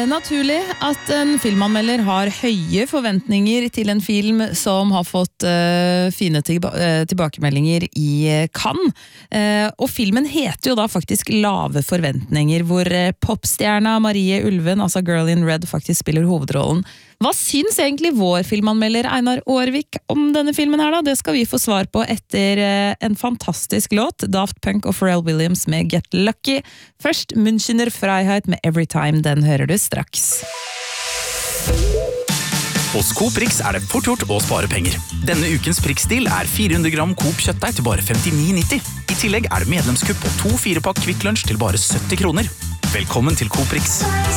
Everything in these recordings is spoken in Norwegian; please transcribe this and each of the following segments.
Naturlig at en filmanmelder har høye forventninger til en film som har fått fine tilbakemeldinger i Cannes. Og filmen heter jo da faktisk Lave forventninger, hvor popstjerna Marie Ulven, altså Girl in Red, faktisk spiller hovedrollen. Hva syns egentlig vår filmanmelder Einar Aarvik om denne filmen her da? Det skal vi få svar på etter en fantastisk låt, Daft Punk og Pharrell Williams med Get Lucky. Først Münchener Freiheit med Every Time, den hører du straks. Hos Coop Rix det fort gjort å spare penger. Denne ukens Prix-stil 400 gram Coop kjøttdeig til bare 59,90. I tillegg det medlemskupp på 2 4-pakk Kvikk Lunsj til bare 70 kroner. Velkommen til Coop Rix.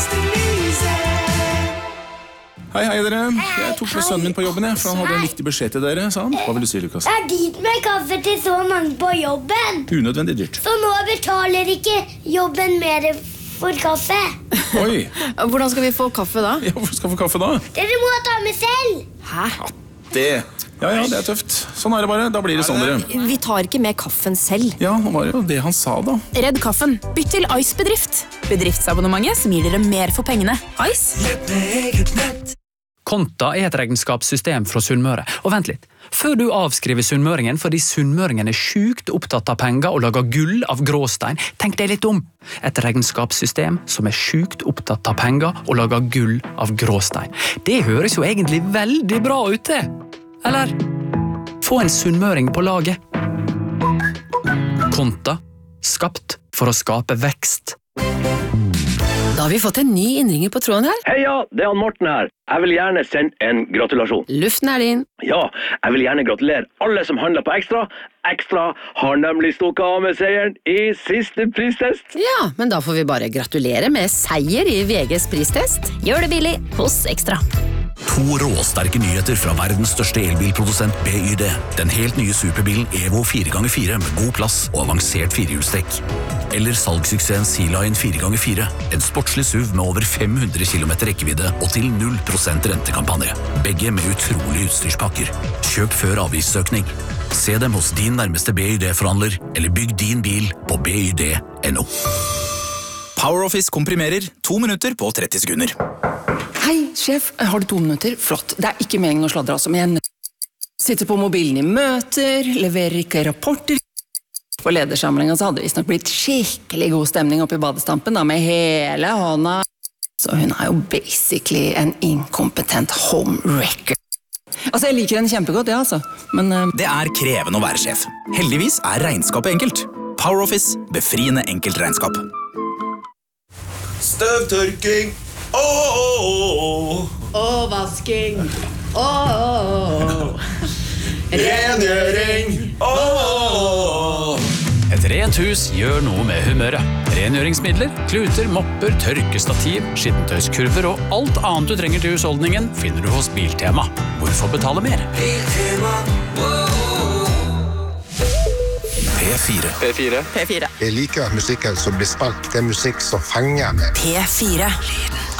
Hei dere, jeg tok med sønnen min på jobben, for han hadde en viktig beskjed til dere, sa han. Hva vil du si, Lukas? Det dyrt med kaffe til så mange på jobben. Unødvendig dyrt. Så nå betaler ikke jobben mer for kaffe. Oi. Hvordan skal vi få kaffe da? Ja, hvorfor skal vi få kaffe da? Dere må ta med selv. Hæ? Ja, det tøft. Sånn det bare, da blir det sånn dere. Vi tar ikke med kaffen selv. Ja, det var jo det han sa da. Redd kaffen. Bytt til Ice Bedrift. Bedriftsabonnementet som gir dere mer for pengene. Ice. Konta et regnskapssystem fra Sunnmøre. Og vent litt, før du avskriver sunnmøringen fordi sunnmøringen sjukt opptatt av penger og lager gull av gråstein, tenk deg litt om. Et regnskapssystem som sjukt opptatt av penger og lager gull av gråstein. Det høres jo egentlig veldig bra ut det. Eller? Få en sunnmøring på laget. Konta, skapt for å skape vekst. Da har vi fått en ny innringer på tråden her. Heia, det han Morten her. Jeg vil gjerne sende en gratulasjon. Luften din. Ja, jeg vil gjerne gratulere alle som handler på Ekstra. Ekstra har nemlig stukket av med seieren i siste pristest. Ja, men da får vi bare gratulere med seier i VGs pristest. Gjør det billig hos Ekstra. 2 råsterke nyheter fra verdens største elbilprodusent BYD. Den helt nye superbilen Evo 4x4 med god plass og avansert 4-hjulstrekk. Eller salgssuksessen Sea-Lion 4x4. En sportslig SUV med over 500 km rekkevidde og til 0% rentekampanje. Begge med utrolig utstyrspakker. Kjøp før avgiftsøkning. Se dem hos din nærmeste BYD-forhandler, eller bygg din bil på byd.no. PowerOffice komprimerer 2 minutter på 30 sekunder. Hei, sjef, har du 2 minutter? Flott, det ikke meningen å sladre altså, men jeg sitter på mobilen i møter, leverer ikke rapporter. På ledersamlingen så hadde det nok blitt skikkelig god stemning oppe i badestampen, da, med hele hånda. Så hun jo basically en inkompetent homewrecker. Altså, jeg liker henne kjempegodt, ja, altså, men... Det krevende å være sjef. Heldigvis regnskapet enkelt. PowerOffice, befriende enkelt regnskap. Støvtørking. Og vasking. Rengjøring. Et rent hus gjør noe med humøret. Rengjøringsmidler, kluter, mopper, tørkestativ, skittentøyskurver og alt annet du trenger til husholdningen finner du hos Biltema. Hvorfor betale mer? Biltema. P4. Jeg liker musikken som blir spilt. Det musikk som fenger meg. P4.